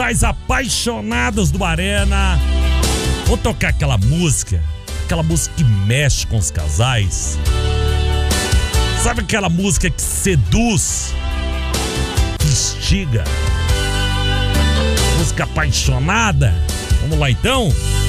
Mais apaixonados do Arena. Vou tocar aquela música que mexe com os casais. Sabe aquela música que seduz, que instiga? Música apaixonada. Vamos lá então?